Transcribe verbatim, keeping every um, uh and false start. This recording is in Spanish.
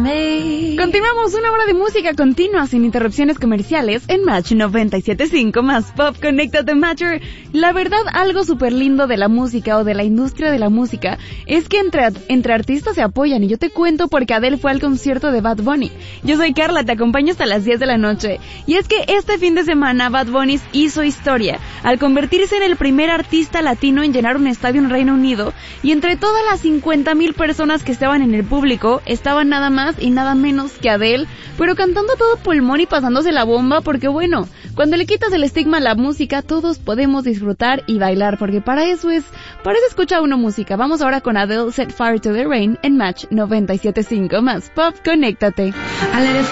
me. Continuamos una hora de música continua sin interrupciones comerciales en Match noventa y siete punto cinco más Pop. Conéctate, Matcher. La verdad, algo súper lindo de la música o de la industria de la música es que entre, entre artistas se apoyan, y yo te cuento porque Adele fue al concierto de Bad Bunny. Yo soy Carla, te acompaño hasta las diez de la noche. Y es que este fin de semana Bad Bunny hizo historia al convertirse en el primer artista latino en llenar un estadio en Reino Unido, y entre todas las cincuenta mil personas que estaban en el público estaban nada más y nada menos que Adele, pero cantando a todo pulmón y pasándose la bomba, porque bueno, cuando le quitas el estigma a la música, todos podemos disfrutar y bailar, porque para eso es, para eso escucha uno música. Vamos ahora con Adele, Set Fire to the Rain en Match noventa y siete punto cinco más Pop. Conéctate.